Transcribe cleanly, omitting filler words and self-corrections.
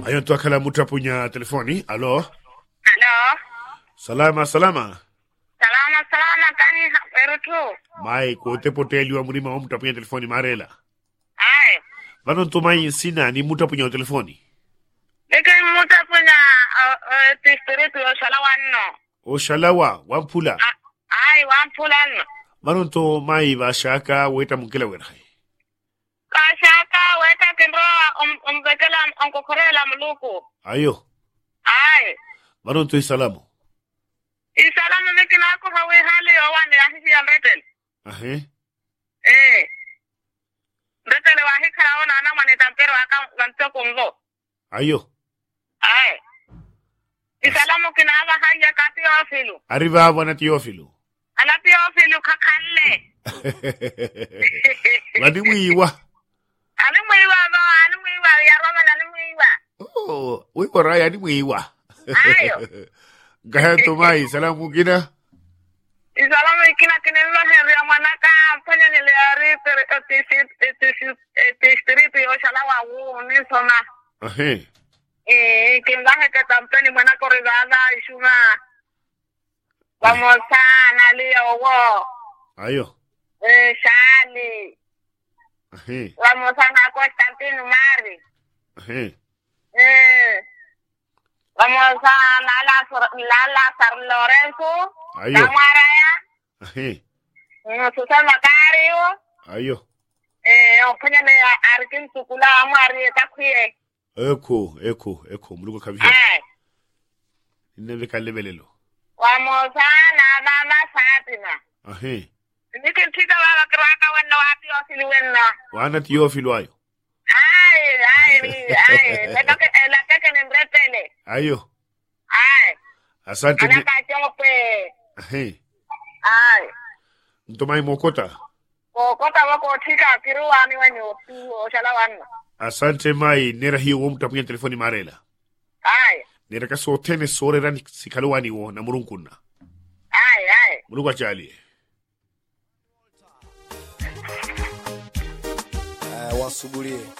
Ayo tuakala muta punya telefoni. Alo. Halo. Salama. Salama kani erutu. Mai ko te poteli wa murima wa muta punya telefoni marela. Ai. Bano tumai sina ni muta punya telefoni. Eka muta punya espiritu o shalawa wampula. Ai wampulan. Bano to mai ba shaka weta mukela wera. Kashaka weta kendro bekela onkokorela muluku. Ayo. Ai. Bano to isalamu. Isalamu mikina ko hawe hali owani ahisi ya mbetel. Mbetel wa hikara ona na mane tampero aka wanto kongo. Ayo. Ai. Isalamu kina ava haya kati ofilu. Arriva wana Teofilu. Ana Teofilu kakalle. Wadi mwiwa. Ani mwiwa ya roma na mwiwa. Oh, wiko raya ni mwiwa. Ayo. Gaya tumai salamu kina. Isalamu kina kinenlo henri amanaka panya niliari espiritu yoshalawa wu ni soma. Kingahe que tampeni buena corrigada y shuma. Vamos a Nalio wo. Ayo. Shani. Vamos a Constantino Mari. Vamos a Lala San Lorenzo. Ayo. Camaraya. Susana Macario. Ayo. Openya ne arkin sukula amari takwie. Eko, mluko kabisa. Inebe kalebelelo. Wamosana mama Fatima. Nikitika baba kraka wanna wati ofili wenna. Wana Teofilu ayo. Ai. Lakake nembretele. Ayo. Asante ni. Anaka chope. Ai. Ntomai mokota. Mokota wako tika kiruwa ni wenye oshala wanna. Asante mai nera hiyo wo mutapunya telefoni marela. Ai. Nera kaso tene sore rani sikalwani wo na murunkunna. Ai. Muluka chali. Wasugulie.